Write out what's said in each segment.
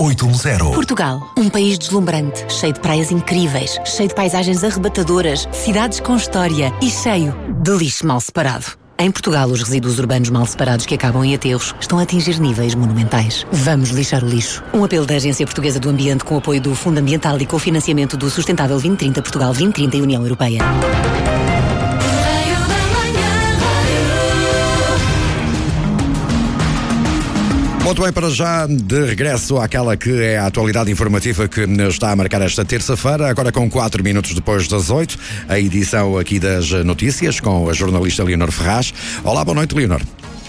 810. Portugal, um país deslumbrante, cheio de praias incríveis, cheio de paisagens arrebatadoras, cidades com história e cheio de lixo mal separado. Em Portugal, os resíduos urbanos mal separados que acabam em aterros estão a atingir níveis monumentais. Vamos lixar o lixo. Um apelo da Agência Portuguesa do Ambiente com apoio do Fundo Ambiental e com o financiamento do Sustentável 2030 Portugal 2030 e União Europeia. Muito bem, para já, de regresso àquela que é a atualidade informativa que está a marcar esta terça-feira, agora com 4 minutos depois das 8, a edição aqui das notícias com a jornalista Leonor Ferraz. Olá, boa noite, Leonor.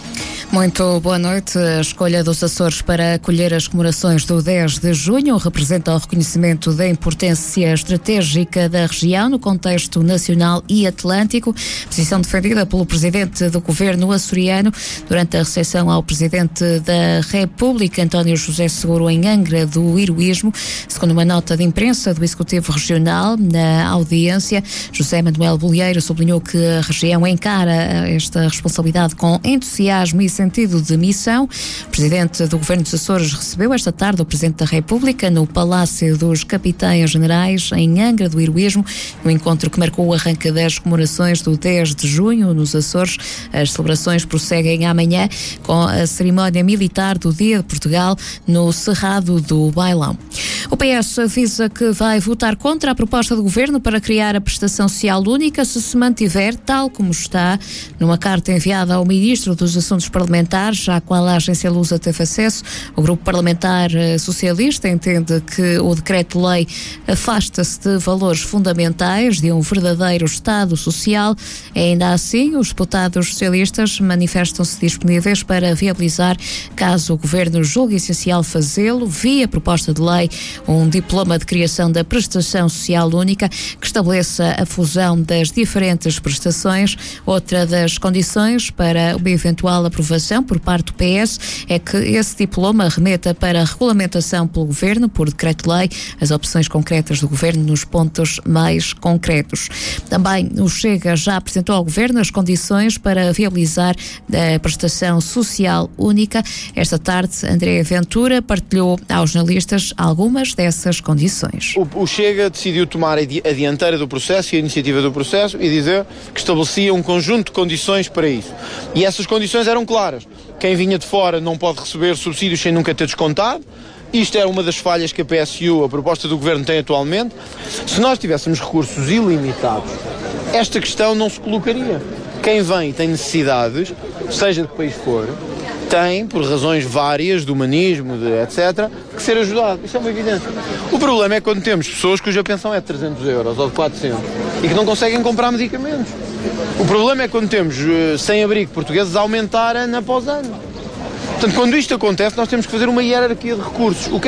Muito boa noite. A escolha dos Açores para acolher as comemorações do 10 de junho representa o reconhecimento da importância estratégica da região no contexto nacional e atlântico, posição defendida pelo Presidente do Governo açoriano durante a recepção ao Presidente da República, António José Seguro, em Angra do Heroísmo. Segundo uma nota de imprensa do Executivo Regional, na audiência, José Manuel Bolieiro sublinhou que a região encara esta responsabilidade com entusiasmo e sentido de missão. O Presidente do Governo dos Açores recebeu esta tarde o Presidente da República no Palácio dos Capitães Generais, em Angra do Heroísmo, no encontro que marcou o arranque das comemorações do 10 de junho nos Açores. As celebrações prosseguem amanhã com a cerimónia militar do Dia de Portugal no Cerrado do Bailão. O PS avisa que vai votar contra a proposta do Governo para criar a prestação social única se mantiver tal como está. Numa carta enviada ao Ministro dos Assuntos Parlamentares, à qual a Agência Lusa teve acesso, o Grupo Parlamentar Socialista entende que o Decreto-Lei afasta-se de valores fundamentais de um verdadeiro Estado Social. Ainda assim, os deputados socialistas manifestam-se disponíveis para viabilizar, caso o Governo julgue essencial fazê-lo, via proposta de lei, um diploma de criação da prestação social única que estabeleça a fusão das diferentes prestações. Outra das condições para uma eventual aprovação por parte do PS é que esse diploma remeta para a regulamentação pelo Governo, por decreto-lei, as opções concretas do Governo nos pontos mais concretos. Também o Chega já apresentou ao Governo as condições para viabilizar a prestação social única. Esta tarde, André Ventura partilhou aos jornalistas algumas dessas condições. O Chega decidiu tomar a dianteira do processo e a iniciativa do processo e dizer que estabelecia um conjunto de condições para isso. E essas condições eram claras. Quem vinha de fora não pode receber subsídios sem nunca ter descontado. Isto é uma das falhas que a PSU, a proposta do Governo, tem atualmente. Se nós tivéssemos recursos ilimitados, esta questão não se colocaria. Quem vem e tem necessidades, seja de que país for, tem, por razões várias, de humanismo, etc., que ser ajudado. Isso é uma evidência. O problema é quando temos pessoas cuja pensão é de 300 euros ou de 400 e que não conseguem comprar medicamentos. O problema é quando temos sem-abrigo portugueses a aumentar ano após ano. Portanto, quando isto acontece, nós temos que fazer uma hierarquia de recursos. O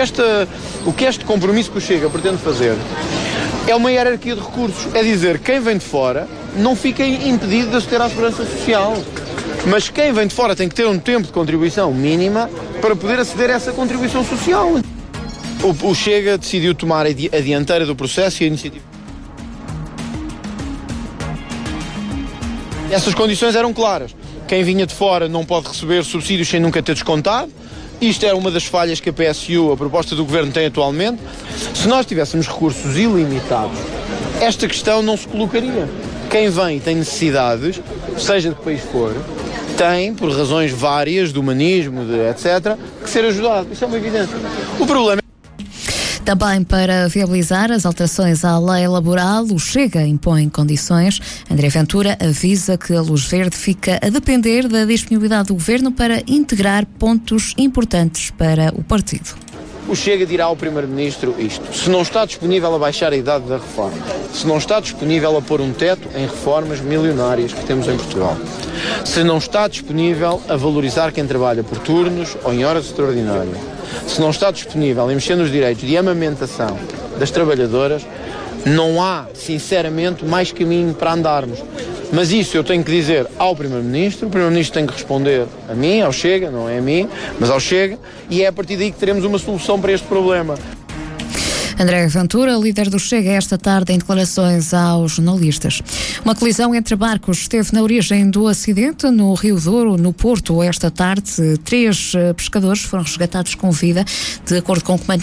que este compromisso que o Chega pretende fazer é uma hierarquia de recursos. É dizer, quem vem de fora não fica impedido de aceder à segurança social. Mas quem vem de fora tem que ter um tempo de contribuição mínima para poder aceder a essa contribuição social. O Chega decidiu tomar a dianteira do processo e a iniciativa. Essas condições eram claras. Quem vinha de fora não pode receber subsídios sem nunca ter descontado. Isto é uma das falhas que a PSU, a proposta do Governo, tem atualmente. Se nós tivéssemos recursos ilimitados, esta questão não se colocaria. Quem vem e tem necessidades, seja de que país for, tem, por razões várias, de humanismo, etc., que ser ajudado. Isso é uma evidência. O problema Também para viabilizar as alterações à lei laboral, o Chega impõe condições. André Ventura avisa que a luz verde fica a depender da disponibilidade do Governo para integrar pontos importantes para o partido. O Chega dirá ao Primeiro-Ministro isto: se não está disponível a baixar a idade da reforma, se não está disponível a pôr um teto em reformas milionárias que temos em Portugal, se não está disponível a valorizar quem trabalha por turnos ou em horas extraordinárias, se não está disponível a mexer nos direitos de amamentação das trabalhadoras, não há, sinceramente, mais caminho para andarmos. Mas isso eu tenho que dizer ao Primeiro-Ministro, o Primeiro-Ministro tem que responder a mim, ao Chega, não é a mim, mas ao Chega, e é a partir daí que teremos uma solução para este problema. André Ventura, líder do Chega, esta tarde em declarações aos jornalistas. Uma colisão entre barcos esteve na origem do acidente no Rio Douro, no Porto. Esta tarde, 3 pescadores foram resgatados com vida, de acordo com o comandante